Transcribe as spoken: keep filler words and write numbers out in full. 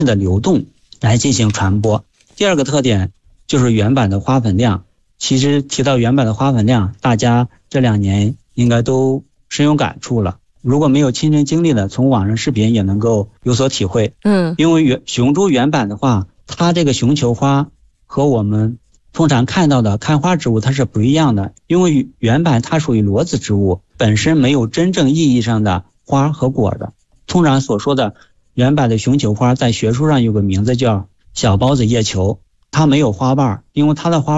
的流动来进行传播。第二个特点就是原版的花粉量。其实提到原版的花粉量，大家这两年应该都深有感触了。如果没有亲身经历的，从网上视频也能够有所体会。 嗯， 因为原雄株原版的话，它这个雄球花和我们通常看到的看花植物它是不一样的。因为原版它属于裸子植物，本身没有真正意义上的花和果的。通常所说的原版的雄球花，在学术上有个名字叫小孢子叶球，它没有花瓣，因为它的花